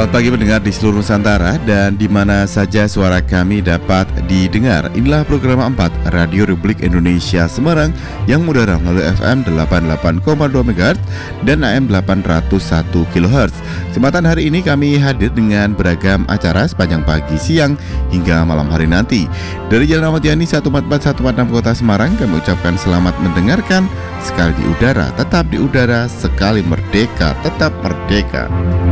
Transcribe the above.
Selamat pagi pendengar di seluruh Nusantara dan di mana saja suara kami dapat didengar. Inilah program 4 Radio Republik Indonesia Semarang yang mengudara melalui FM 88,2 MHz dan AM 801 kHz. Kesempatan hari ini kami hadir dengan beragam acara sepanjang pagi, siang hingga malam hari nanti. Dari Jalan Ahmad Yani 144 146 Kota Semarang kami ucapkan selamat mendengarkan. Sekali di udara, tetap di udara, sekali merdeka, tetap merdeka.